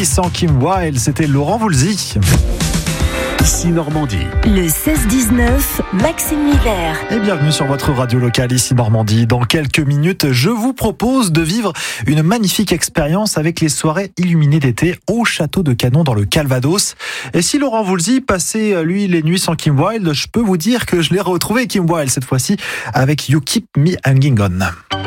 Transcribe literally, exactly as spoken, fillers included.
Nuit sans Kim Wilde, c'était Laurent Voulzy. Ici Normandie. Le seize dix-neuf, Maxime Miller. Et bienvenue sur votre radio locale ici Normandie. Dans quelques minutes, je vous propose de vivre une magnifique expérience avec les soirées illuminées d'été au château de Canon dans le Calvados. Et si Laurent Voulzy passait, lui, les nuits sans Kim Wilde, je peux vous dire que je l'ai retrouvé Kim Wilde cette fois-ci avec You Keep Me Hanging On.